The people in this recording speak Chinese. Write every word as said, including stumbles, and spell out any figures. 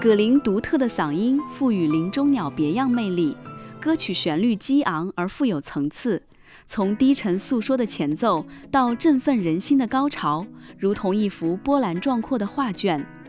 葛林独特的嗓音赋予林中鸟别样魅力，歌曲旋律激昂而富有层次，从低沉诉说的前奏到振奋人心的高潮，如同一幅波澜壮阔的画卷。